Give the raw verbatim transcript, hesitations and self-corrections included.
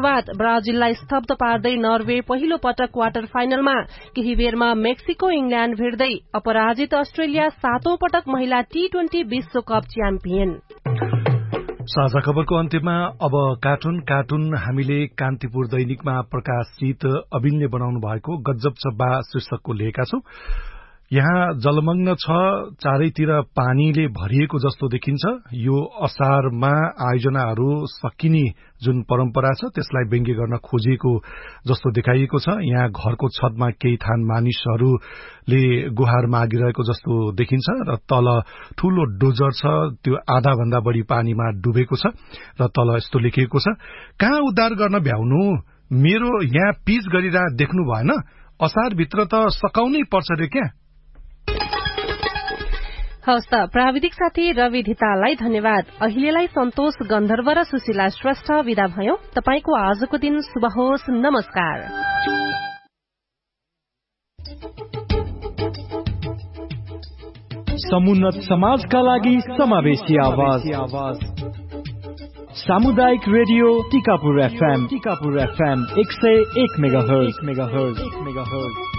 शुरूआत ब्राजिललाई स्तब्ध पार्दै नर्वे पहिलो पटक क्वार्टर फाइनलमा। केही बेरमा मेक्सिको इंग्ल्याण्ड भिड्दै। अपराजित अस्ट्रेलिया सातौं पटक महिला टी ट्वेन्टी विश्वकप च्याम्पियन। साझा खबरको अन्त्यमा अब कार्टुन कार्टुन हामीले कान्तिपुर दैनिकमा प्रकाशित अविनले बनाउनु भएको गजब छ बा शीर्षकको लेखेका छौं। यहाँ जलमग्न छ, चारैतिर पानीले भरिएको जस्तो देखिन्छ। यो असारमा आयोजनाहरू सकिने जुन परम्परा छ त्यसलाई व्यङ्ग्य गर्न खोजिएको जस्तो देखाइएको छ। यहाँ घरको छतमा केही थान मानिसहरूले गुहार मागिरहेको जस्तो देखिन्छ र तल ठूलो डोजर छ, त्यो आधा भन्दा बढी पानीमा डुबेको छ र तल यस्तो लेखिएको छ, कहाँ उद्धार गर्न भ्याउनु, मेरो यहाँ पिच गरिरह देख्नु भएन, असारभित्र त सकाउनै पर्छ रे क्या। हवस् त, प्राविधिक साथी रवि धिताललाई धन्यवाद। अहिलेलाई सन्तोष गन्धर्व र सुशीला श्रेष्ठ विदा भयो। तपाईको आजको दिन शुभ होस्। नमस्कार। समुन्नत समाजका लागि समावेशी आवाज सामुदायिक radio Tikapur FM Tikapur FM एक सय एक मेगाहर्ज मेगाहर्ज मेगाहर्ज